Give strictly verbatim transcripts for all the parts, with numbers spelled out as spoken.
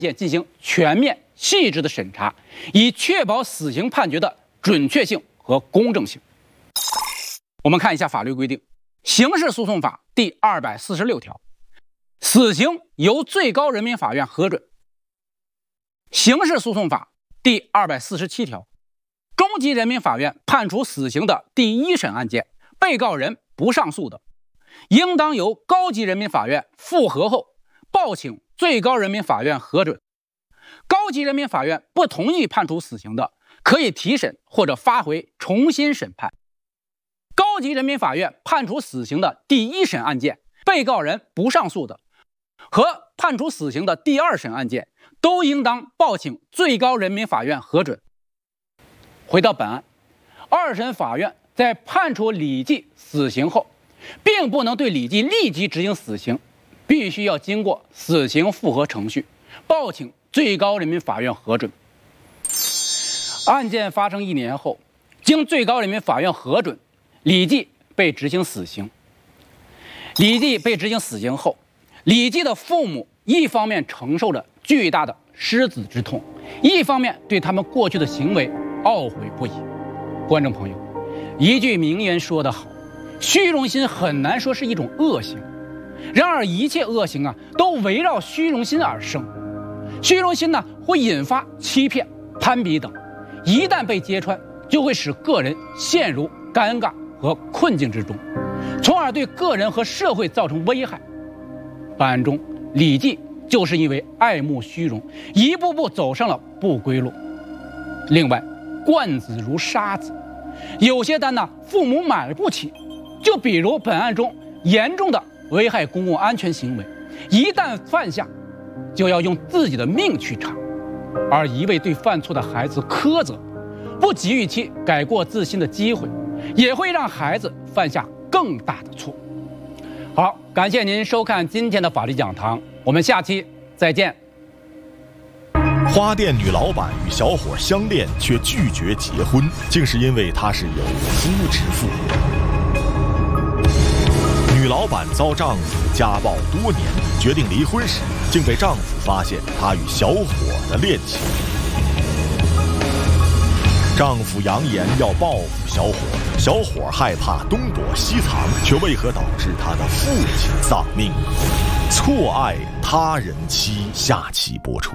件进行全面细致的审查，以确保死刑判决的准确性和公正性。我们看一下法律规定，《刑事诉讼法》第二百四十六条，死刑由最高人民法院核准；《刑事诉讼法》第二百四十七条，中级人民法院判处死刑的第一审案件，被告人不上诉的，应当由高级人民法院复核后报请最高人民法院核准。高级人民法院不同意判处死刑的，可以提审或者发回重新审判。高级人民法院判处死刑的第一审案件，被告人不上诉的，和判处死刑的第二审案件，都应当报请最高人民法院核准。回到本案，二审法院在判处李继死刑后，并不能对李继立即执行死刑，必须要经过死刑复核程序，报请最高人民法院核准。案件发生一年后，经最高人民法院核准，李继被执行死刑。李继被执行死刑后，李继的父母一方面承受着巨大的失子之痛，一方面对他们过去的行为懊悔不已。观众朋友，一句名言说得好，虚荣心很难说是一种恶行，然而一切恶行啊，都围绕虚荣心而生。虚荣心呢，会引发欺骗、攀比等，一旦被揭穿，就会使个人陷入尴尬和困境之中，从而对个人和社会造成危害。本案中，李继就是因为爱慕虚荣，一步步走上了不归路。另外，惯子如杀子，有些单呢，父母买不起。就比如本案中严重的危害公共安全行为，一旦犯下，就要用自己的命去偿，而一味对犯错的孩子苛责，不给予其改过自新的机会，也会让孩子犯下更大的错。好，感谢您收看今天的法律讲堂，我们下期再见。 花店女老板与小伙相恋却拒绝结婚，竟是因为她是有夫之妇。女老板遭丈夫家暴多年，决定离婚时，竟被丈夫发现她与小伙的恋情。丈夫扬言要报复小伙，小伙害怕东躲西藏，却为何导致他的父亲丧命？错爱他人妻，下期播出。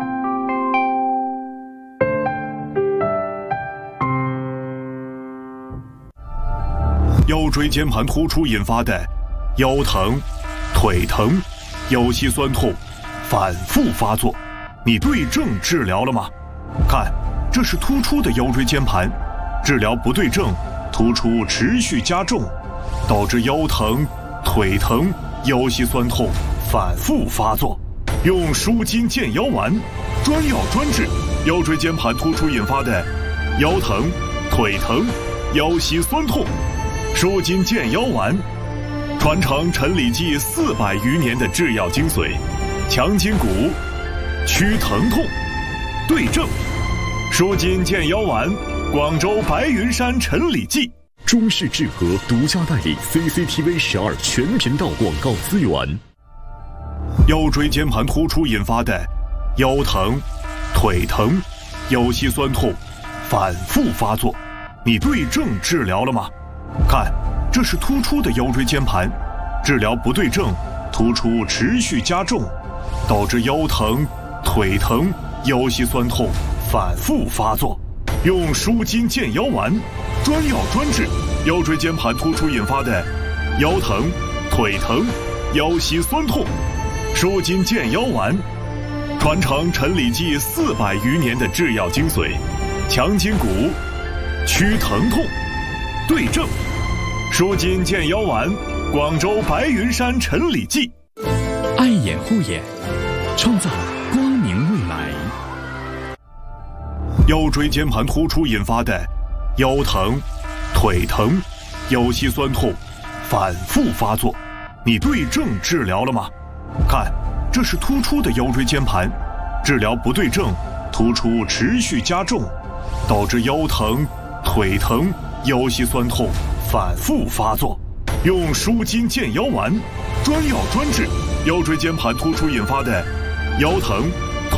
腰椎间盘突出引发的腰疼、腿疼、腰膝酸痛反复发作，你对症治疗了吗？看，这是突出的腰椎间盘，治疗不对症，突出持续加重，导致腰疼、腿疼、腰膝酸痛反复发作。用舒筋健腰丸，专药专治腰椎间盘突出引发的腰疼、腿疼、腰膝酸痛。舒筋健腰丸，传承陈李济四百余年的制药精髓，强筋骨，祛疼痛，对症。舒筋健腰丸，广州白云山陈李济。 中式治和独家代理 C C T V 十二全频道广告资源。 腰椎间盘突出引发的腰疼、腿疼、腰膝酸痛反复发作，你对症治疗了吗？看，这是突出的腰椎间盘，治疗不对症，突出持续加重，导致腰疼、腿疼、腰膝酸痛反复发作。用舒筋健腰丸，专药专治腰椎间盘突出引发的腰疼、腿疼、腰膝酸痛。舒筋健腰丸，传承陈李济四百余年的制药精髓，强筋骨，祛疼痛，对症。舒筋健腰丸，广州白云山陈李济。 爱眼护眼，创造光明未来。 腰椎间盘突出引发的腰疼、腿疼、腰膝酸痛反复发作，你对症治疗了吗？看，这是突出的腰椎间盘，治疗不对症，突出持续加重，导致腰疼、腿疼、腰膝酸痛反复发作。用舒筋健腰丸，专药专治腰椎间盘突出引发的腰疼、